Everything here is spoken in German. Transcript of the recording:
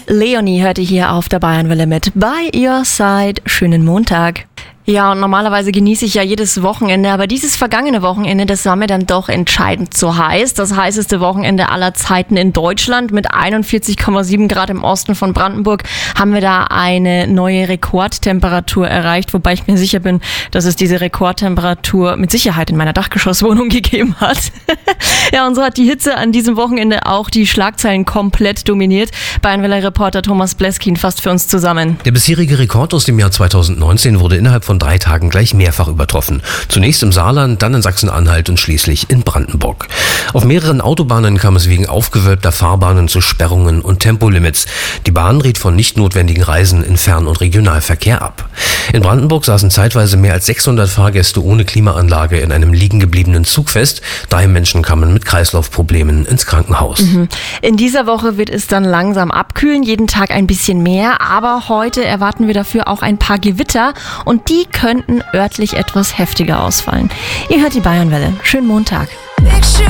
Leonie hörte hier auf der Bayernwelle mit By Your Side. Schönen Montag. Ja, und normalerweise genieße ich ja jedes Wochenende, aber dieses vergangene Wochenende, das war mir dann doch entscheidend zu heiß. Das heißeste Wochenende aller Zeiten in Deutschland mit 41,7 Grad im Osten von Brandenburg haben wir da eine neue Rekordtemperatur erreicht, wobei ich mir sicher bin, dass es diese Rekordtemperatur mit Sicherheit in meiner Dachgeschosswohnung gegeben hat. Ja, und so hat die Hitze an diesem Wochenende auch die Schlagzeilen komplett dominiert. Bayernwelle-Reporter Thomas Bleskin fasst für uns zusammen. Der bisherige Rekord aus dem Jahr 2019 wurde innerhalb von 3 Tagen gleich mehrfach übertroffen. Zunächst im Saarland, dann in Sachsen-Anhalt und schließlich in Brandenburg. Auf mehreren Autobahnen kam es wegen aufgewölbter Fahrbahnen zu Sperrungen und Tempolimits. Die Bahn riet von nicht notwendigen Reisen in Fern- und Regionalverkehr ab. In Brandenburg saßen zeitweise mehr als 600 Fahrgäste ohne Klimaanlage in einem liegen gebliebenen Zug fest. 3 Menschen kamen mit Kreislaufproblemen ins Krankenhaus. In dieser Woche wird es dann langsam abkühlen, jeden Tag ein bisschen mehr, aber heute erwarten wir dafür auch ein paar Gewitter und die könnten örtlich etwas heftiger ausfallen. Ihr hört die Bayernwelle. Schönen Montag.